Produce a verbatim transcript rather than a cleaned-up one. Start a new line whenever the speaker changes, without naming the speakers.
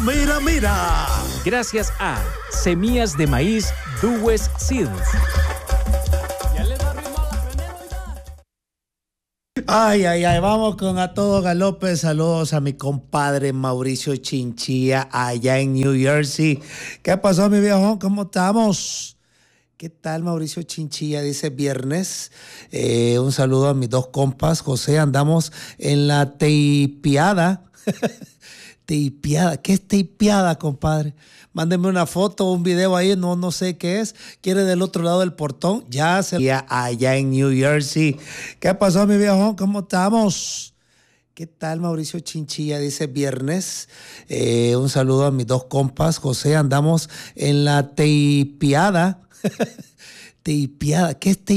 mira, mira.
Gracias a Semillas de Maíz Duwes Seeds.
Ay, ay, ay, vamos con A Todo Galope. Saludos a mi compadre Mauricio Chinchilla allá en New Jersey. ¿Qué pasó, mi viejo? ¿Cómo estamos? ¿Qué tal, Mauricio Chinchilla? Dice viernes. Eh, un saludo a mis dos compas. José, andamos en la teipiada. Teipiada. ¿Qué es teipiada, compadre? Mándenme una foto o un video ahí, no, no sé qué es. ¿Quiere del otro lado del portón? Ya se... Allá en New Jersey. ¿Qué pasó, mi viejo? ¿Cómo estamos? ¿Qué tal, Mauricio Chinchilla? Dice viernes. Eh, un saludo a mis dos compas. José, andamos en la teipiada. Teipiada. ¿Qué es teipiada?